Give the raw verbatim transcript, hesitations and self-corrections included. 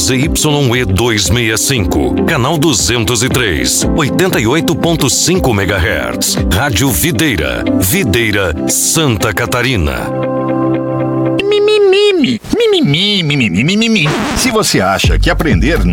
Z Y E duzentos e sessenta e cinco, canal duzentos e três, oitenta e oito ponto cinco megahertz. Rádio Videira, Videira, Santa Catarina. Mimimi, mimimi, mimimi, mimimi. Se você acha que aprender